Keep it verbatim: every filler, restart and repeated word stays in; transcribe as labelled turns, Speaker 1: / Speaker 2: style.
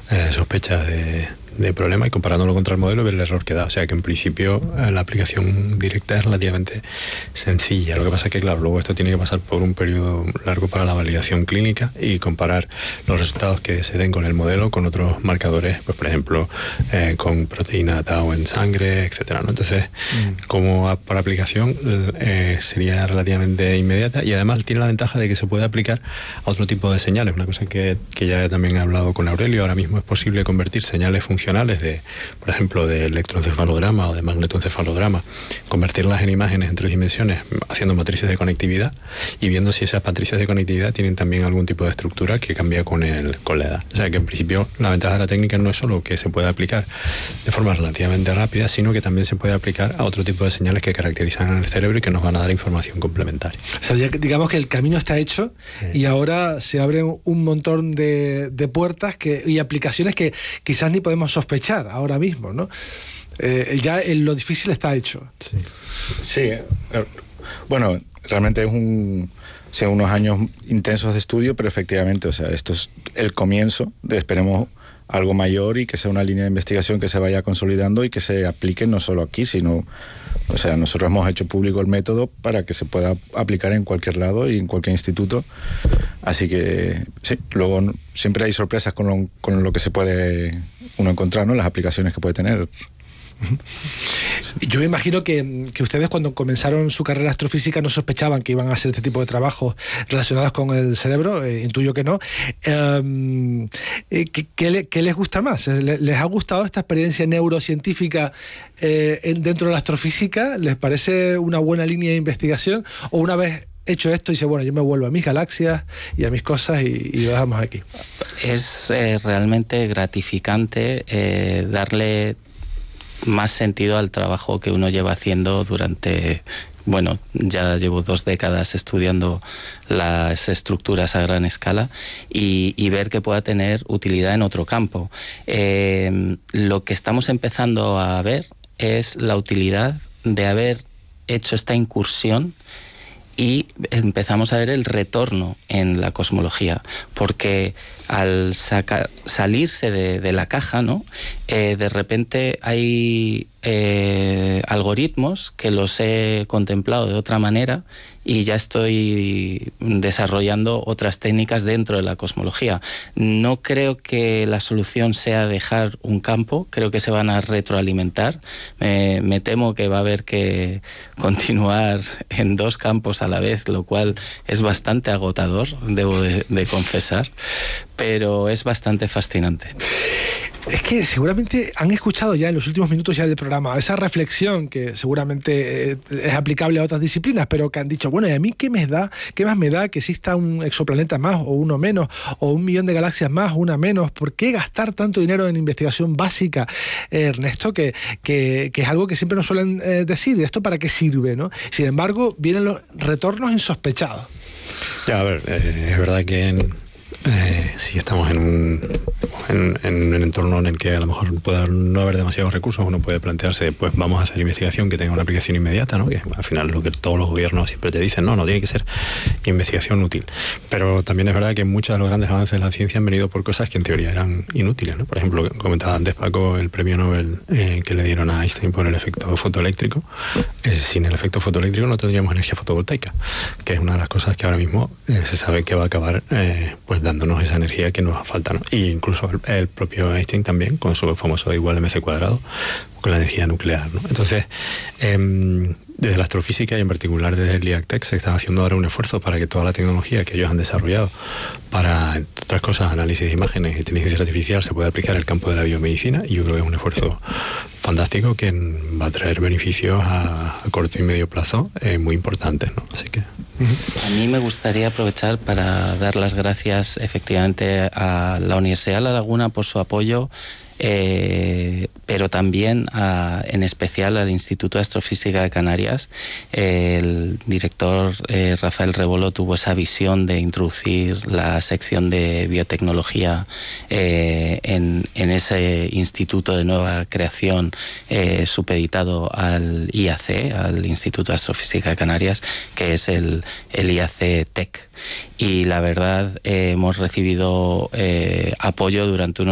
Speaker 1: eh, sospechas de, de problema y comparándolo contra el modelo ver el error que da. O sea que en principio eh, la aplicación directa es relativamente sencilla. Lo que pasa es que, claro, luego esto tiene que pasar por un periodo largo para la validación clínica y comparar los resultados que se den con el modelo con otros marcadores, pues por ejemplo, eh, con proteína tau en sangre, etcétera, ¿no? Entonces, mm. como a, para aplicación eh, sería relativamente inmediata y además tiene la ventaja de que se puede aplicar a otro tipo de señales. Una cosa que, que ya también he hablado con Aurelio, ahora mismo es posible convertir señales funcionales de, por ejemplo, de electroencefalograma o de magnetoencefalograma, convertirlas en imágenes en tres dimensiones haciendo matrices de conectividad y viendo si esas matrices de conectividad tienen también algún tipo de estructura que cambia con, el, con la edad. O sea que en principio la ventaja de la técnica no es solo que se puede aplicar de forma relativamente rápida, sino que también se puede aplicar a otro tipo de señales que caracterizan el cerebro y que nos van a dar información complementaria.
Speaker 2: O sea, ya, digamos que el camino está hecho sí. y ahora se abren un montón de, de puertas que, y aplicaciones que quizás ni podemos sospechar ahora mismo, ¿no? Eh, ya el, lo difícil está hecho.
Speaker 3: Sí, sí. Bueno, realmente es un, o sea, unos años intensos de estudio, pero efectivamente, o sea, esto es el comienzo de, esperemos, algo mayor y que sea una línea de investigación que se vaya consolidando y que se aplique no solo aquí, sino, o sea, nosotros hemos hecho público el método para que se pueda aplicar en cualquier lado y en cualquier instituto. Así que, sí, luego siempre hay sorpresas con lo, con lo que se puede uno encontrar, ¿no? Las aplicaciones que puede tener.
Speaker 2: Yo me imagino que, que ustedes cuando comenzaron su carrera astrofísica no sospechaban que iban a hacer este tipo de trabajos relacionados con el cerebro, eh, intuyo que no. Eh, ¿qué, qué, le, ¿Qué les gusta más? ¿Les ha gustado esta experiencia neurocientífica eh, dentro de la astrofísica? ¿Les parece una buena línea de investigación? ¿O una vez hecho esto dice, bueno, yo me vuelvo a mis galaxias y a mis cosas y, y lo dejamos aquí?
Speaker 4: Es eh, realmente gratificante eh, darle más sentido al trabajo que uno lleva haciendo durante, bueno, ya llevo dos décadas estudiando las estructuras a gran escala y, y ver que pueda tener utilidad en otro campo. Eh, lo que estamos empezando a ver es la utilidad de haber hecho esta incursión y empezamos a ver el retorno en la cosmología, porque al sacar, salirse de, de la caja, ¿no? Eh, de repente hay eh, algoritmos que los he contemplado de otra manera y ya estoy desarrollando otras técnicas dentro de la cosmología. No creo que la solución sea dejar un campo, creo que se van a retroalimentar. Me, me temo que va a haber que continuar en dos campos a la vez, lo cual es bastante agotador, debo de, de confesar, pero es bastante fascinante.
Speaker 2: Es que seguramente han escuchado ya en los últimos minutos ya del programa esa reflexión que seguramente eh, es aplicable a otras disciplinas, pero que han dicho, bueno, ¿y a mí qué me da, qué más me da que exista un exoplaneta más o uno menos, o un millón de galaxias más o una menos? ¿Por qué gastar tanto dinero en investigación básica, eh, Ernesto? Que, que, que es algo que siempre nos suelen eh, decir, ¿esto para qué sirve, no? Sin embargo, vienen los retornos insospechados.
Speaker 1: Ya, a ver, eh, es verdad que en... Eh, si estamos en un, en, en un entorno en el que a lo mejor pueda no haber demasiados recursos, uno puede plantearse, pues vamos a hacer investigación que tenga una aplicación inmediata, ¿no? Que al final lo que todos los gobiernos siempre te dicen, no, no tiene que ser investigación útil. Pero también es verdad que muchos de los grandes avances de la ciencia han venido por cosas que en teoría eran inútiles, ¿no? Por ejemplo, comentaba antes Paco el premio Nobel eh, que le dieron a Einstein por el efecto fotoeléctrico. Eh, sin el efecto fotoeléctrico no tendríamos energía fotovoltaica, que es una de las cosas que ahora mismo eh, se sabe que va a acabar eh, pues dándonos esa energía que nos falta, ¿no? Y incluso el, el propio Einstein también, con su famoso igual mc cuadrado, con la energía nuclear, ¿no? Entonces, eh, desde la astrofísica y en particular desde el I A C T E C se está haciendo ahora un esfuerzo para que toda la tecnología que ellos han desarrollado para, entre otras cosas, análisis de imágenes e inteligencia artificial se puede aplicar al campo de la biomedicina, y yo creo que es un esfuerzo fantástico que va a traer beneficios a, a corto y medio plazo eh, muy importantes, ¿no? Así que...
Speaker 4: A mí me gustaría aprovechar para dar las gracias efectivamente a la Universidad de La Laguna por su apoyo, eh, pero también a, en especial al Instituto de Astrofísica de Canarias. El director eh, Rafael Rebolo tuvo esa visión de introducir la sección de biotecnología eh, en, en ese instituto de nueva creación eh, supeditado al I A C, al Instituto de Astrofísica de Canarias, que es el, el I A C T E C. Y la verdad eh, hemos recibido eh, apoyo durante unos